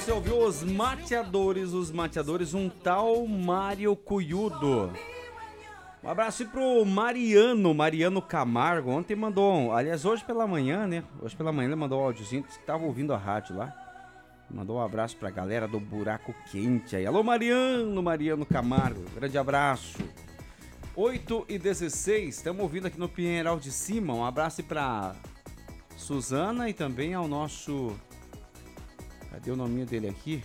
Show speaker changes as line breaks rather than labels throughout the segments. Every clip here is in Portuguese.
você ouviu os mateadores, um tal Mário Cuyudo. Um abraço aí pro Mariano Camargo. Ontem mandou, aliás, hoje pela manhã, né? Hoje pela manhã ele mandou um áudiozinho, disse que tava ouvindo a rádio lá. Mandou um abraço pra galera do Buraco Quente aí. Alô, Mariano Camargo. Grande abraço. 8h16, estamos ouvindo aqui no Pinheiral de Cima. Um abraço aí pra Suzana e também ao nosso... Cadê o nominho dele aqui?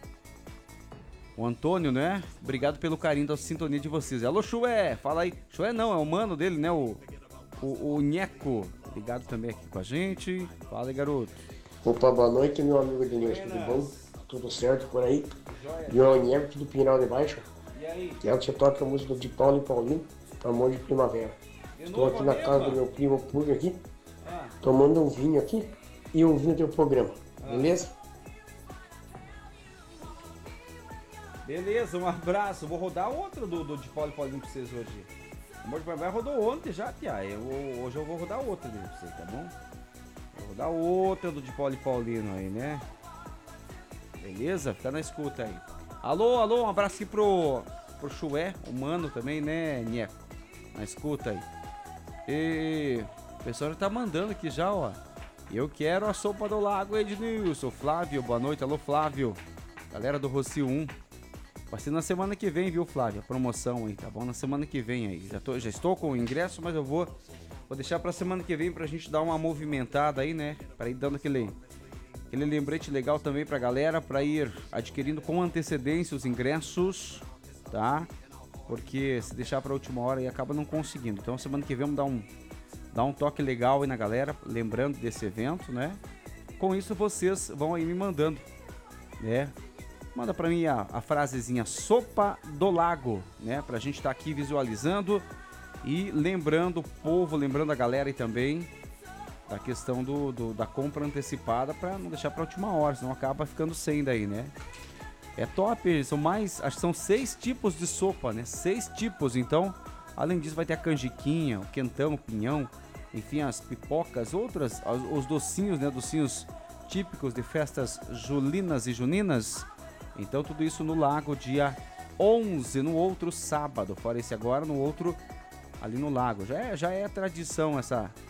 O Antônio, né? Obrigado pelo carinho da sintonia de vocês. Alô, Chué, fala aí. Chué não, é o mano dele, né? O Nheco. Obrigado também aqui com a gente. Fala aí, garoto.
Opa, boa noite, meu amigo Denilson. Tudo bom? Tudo certo por aí? E o Nheco aqui do Pinheiral de Baixo. E aí? Quero que você toque a música de Paulo e Paulinho, Amor de Primavera. Estou aqui na casa do meu primo Púlio aqui, tomando um vinho aqui e ouvindo teu programa. Beleza?
Beleza, um abraço. Vou rodar outra do de Paulo e Paulinho pra vocês hoje. Amor de Primavera rodou ontem já, Pia. Hoje eu vou rodar outra dele pra vocês, tá bom? Vou rodar outra do de Paulo e Paulino aí, né? Beleza? Fica na escuta aí. Alô, um abraço aqui pro Chué, o mano também, né, Nheco? Na escuta aí. E o pessoal tá mandando aqui já, ó. Eu quero a sopa do lago, Ednilson. Flávio, boa noite. Alô, Flávio. Galera do Rocio 1. Vai ser na semana que vem, viu, Flávio? A promoção aí, tá bom? Na semana que vem aí. Já estou com o ingresso, mas eu vou deixar pra semana que vem pra gente dar uma movimentada aí, né? Pra ir dando aquele lembrete legal também pra galera, pra ir adquirindo com antecedência os ingressos, tá? Porque se deixar pra última hora aí acaba não conseguindo. Então semana que vem vamos dar um toque legal aí na galera, lembrando desse evento, né? Com isso vocês vão aí me mandando, né? Manda pra mim a frasezinha Sopa do Lago, né? Pra gente estar aqui visualizando e lembrando o povo, lembrando a galera aí também da questão da compra antecipada pra não deixar pra última hora, senão acaba ficando sem daí, né? É top, acho que são 6 tipos de sopa, né? 6 tipos, então, além disso vai ter a canjiquinha, o quentão, o pinhão, enfim, as pipocas, outras, os docinhos, né? Docinhos típicos de festas julinas e juninas. Então tudo isso no Lago, dia 11, no outro sábado, fora esse agora, no outro ali no Lago. Já é tradição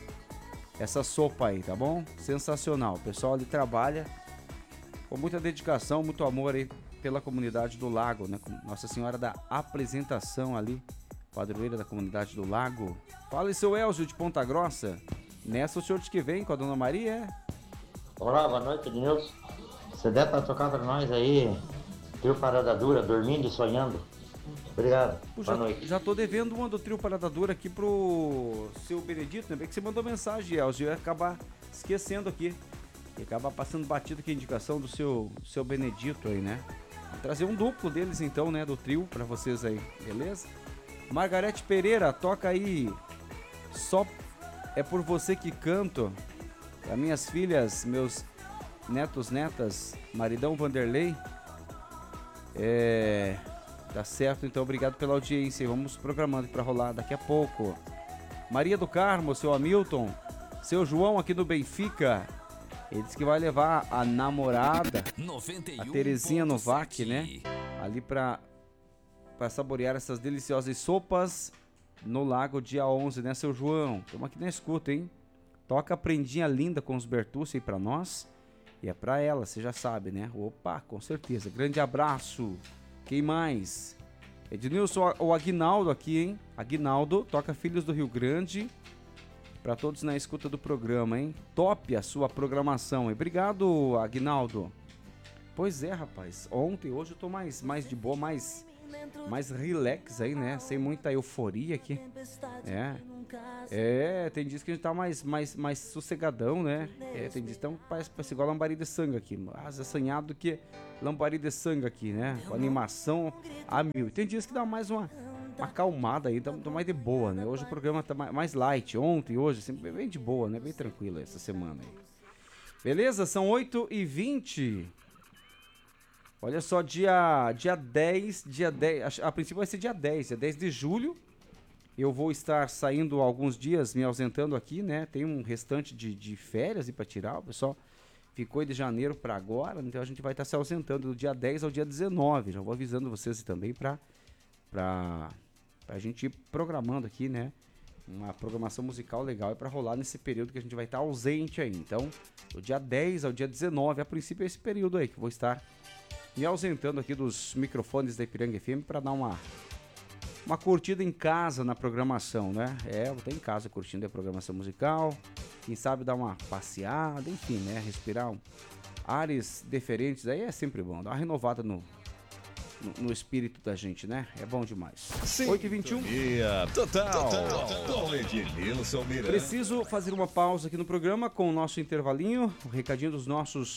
essa sopa aí, tá bom? Sensacional, o pessoal ali trabalha com muita dedicação, muito amor aí pela comunidade do Lago, né? Nossa Senhora da Apresentação ali, padroeira da comunidade do Lago. Fala aí, seu Elzio de Ponta Grossa. Nessa o senhor de que vem com a Dona Maria, é?
Olá, boa noite, Nilson. Você deve para tocar para nós aí, Trio Parada Dura, dormindo e sonhando. Obrigado, boa noite.
Já tô devendo uma do Trio Parada Dura aqui pro seu Benedito, né? Bem que você mandou mensagem, Elzio, eu ia acabar esquecendo aqui. E acabar passando batido aqui a indicação do seu Benedito aí, né? Vou trazer um duplo deles então, né? Do trio pra vocês aí, beleza? Margarete Pereira, toca aí. Só é por você que canto. Para minhas filhas, meus netos, netas, maridão Vanderlei. Tá certo, então obrigado pela audiência. Vamos programando para rolar daqui a pouco. Maria do Carmo, seu Hamilton, seu João aqui no Benfica. Ele disse que vai levar a namorada, a Terezinha Novak, né? Ali pra saborear essas deliciosas sopas no Lago dia 11, né, seu João? Estamos aqui na escuta, hein? Toca a prendinha linda com os Bertucci aí pra nós. E é pra ela, você já sabe, né? Opa, com certeza. Grande abraço. Quem mais? Ednilson, o Aguinaldo aqui, hein? Aguinaldo, toca Filhos do Rio Grande. Pra todos na escuta do programa, hein? Top a sua programação, hein? Obrigado, Aguinaldo. Pois é, rapaz. Ontem, hoje eu tô mais de boa, mais relax aí, né? Sem muita euforia aqui. Tem dias que a gente tá mais sossegadão, né? Tem dias que então, parece igual lambari de sangue aqui. Mais assanhado do que lambari de sangue aqui, né? Com animação a mil. Tem dias que dá mais uma acalmada aí, tô mais de boa, né? Hoje o programa tá mais light. Ontem e hoje, sempre bem de boa, né? Bem tranquilo essa semana aí. Beleza? São 8h20. Olha só, dia 10, a princípio vai ser dia 10 de julho. Eu vou estar saindo alguns dias, me ausentando aqui, né? Tem um restante de férias para tirar, o pessoal ficou de janeiro para agora, então a gente vai estar se ausentando do dia 10 ao dia 19. Já vou avisando vocês também pra gente ir programando aqui, né? Uma programação musical legal para rolar nesse período que a gente vai estar ausente aí. Então, do dia 10 ao dia 19, a princípio é esse período aí que eu vou estar me ausentando aqui dos microfones da Ipiranga FM para dar uma curtida em casa na programação, né? Eu vou estar em casa curtindo a programação musical, quem sabe dar uma passeada, enfim, né? Respirar ares diferentes, aí é sempre bom, dar uma renovada no espírito da gente, né? É bom demais. 8h21.
Total. Com Edmilson Miranda.
Preciso fazer uma pausa aqui no programa com o nosso intervalinho, o recadinho dos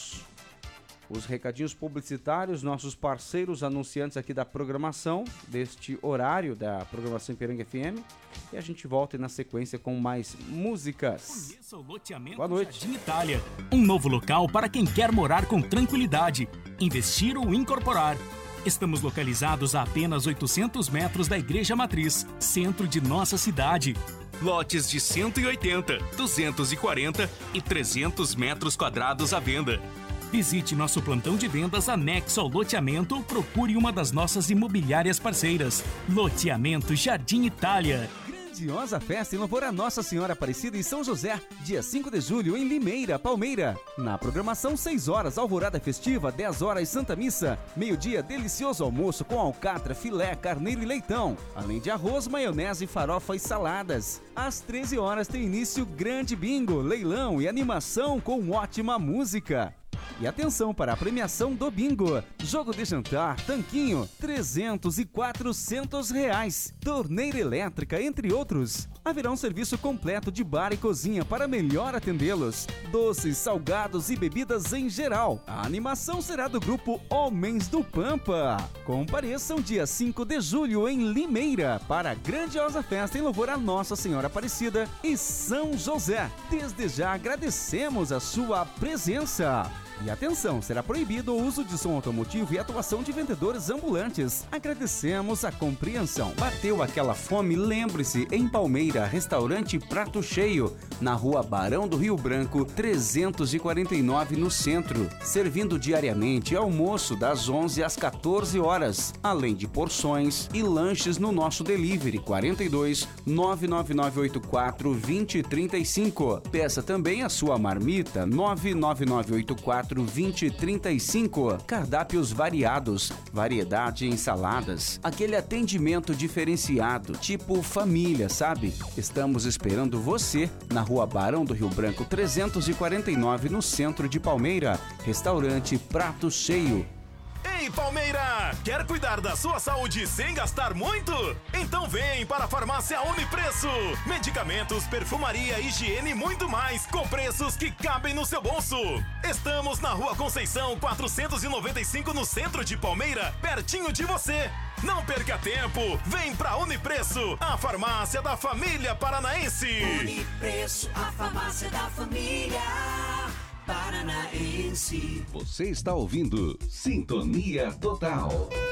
os recadinhos publicitários, nossos parceiros anunciantes aqui da programação, deste horário da programação Ipiranga FM. E a gente volta na sequência com mais músicas.
Conheça o loteamento
Boa noite.
Jardim Itália. Um novo local para quem quer morar com tranquilidade, investir ou incorporar. Estamos localizados a apenas 800 metros da Igreja Matriz, centro de nossa cidade. Lotes de 180, 240 e 300 metros quadrados à venda. Visite nosso plantão de vendas anexo ao loteamento ou procure uma das nossas imobiliárias parceiras. Loteamento Jardim Itália.
Grandiosa festa em louvor a Nossa Senhora Aparecida em São José, dia 5 de julho em Limeira, Palmeira. Na programação 6 horas, alvorada festiva, 10 horas Santa Missa, meio-dia delicioso almoço com alcatra, filé, carneiro e leitão, além de arroz, maionese, farofa e saladas. Às 13 horas tem início grande bingo, leilão e animação com ótima música. E atenção para a premiação do bingo. Jogo de jantar, tanquinho, 300 e 400 reais. Torneira elétrica, entre outros. Haverá um serviço completo de bar e cozinha para melhor atendê-los. Doces, salgados e bebidas em geral. A animação será do grupo Homens do Pampa. Compareçam dia 5 de julho em Limeira para a grandiosa festa em louvor a Nossa Senhora Aparecida e São José. Desde já agradecemos a sua presença. E atenção, será proibido o uso de som automotivo e atuação de vendedores ambulantes. Agradecemos a compreensão. Bateu aquela fome? Lembre-se, em Palmeira, restaurante Prato Cheio, na rua Barão do Rio Branco, 349 no centro. Servindo diariamente almoço das 11 às 14 horas, além de porções e lanches no nosso delivery 42 99984 2035. Peça também a sua marmita 99984 2035. Cardápios variados, variedade em ensaladas, aquele atendimento diferenciado, tipo família, sabe? Estamos esperando você na rua Barão do Rio Branco 349 no centro de Palmeira. Restaurante Prato Cheio.
Ei, Palmeira! Quer cuidar da sua saúde sem gastar muito? Então vem para a farmácia Unipreço. Medicamentos, perfumaria, higiene e muito mais, com preços que cabem no seu bolso. Estamos na Rua Conceição 495 no centro de Palmeira, pertinho de você. Não perca tempo, vem pra Unipreço, a farmácia da família paranaense.
Unipreço, a farmácia da família paranaense.
Você está ouvindo Sintonia Total.